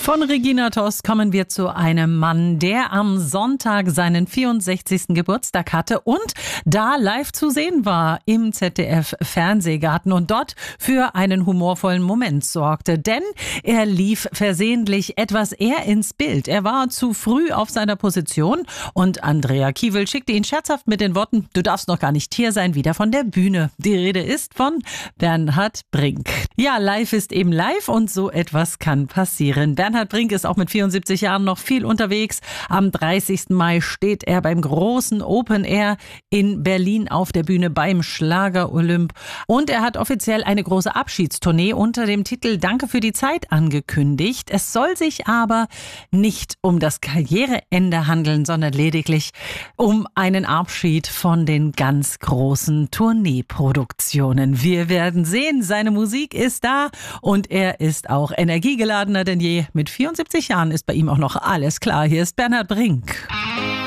Von Regina Tost kommen wir zu einem Mann, der am Sonntag seinen 64. Geburtstag hatte und da live zu sehen war im ZDF-Fernsehgarten und dort für einen humorvollen Moment sorgte. Denn er lief versehentlich etwas eher ins Bild. Er war zu früh auf seiner Position und Andrea Kiewel schickte ihn scherzhaft mit den Worten: Du darfst noch gar nicht hier sein, wieder von der Bühne. Die Rede ist von Bernhard Brink. Ja, live ist eben live und so etwas kann passieren. Bernhard Brink ist auch mit 74 Jahren noch viel unterwegs. Am 30. Mai steht er beim großen Open Air in Berlin auf der Bühne beim Schlager Olymp. Und er hat offiziell eine große Abschiedstournee unter dem Titel Danke für die Zeit angekündigt. Es soll sich aber nicht um das Karriereende handeln, sondern lediglich um einen Abschied von den ganz großen Tourneeproduktionen. Wir werden sehen, seine Musik ist da und er ist auch energiegeladener denn je. Mit 74 Jahren ist bei ihm auch noch alles klar. Hier ist Bernhard Brink.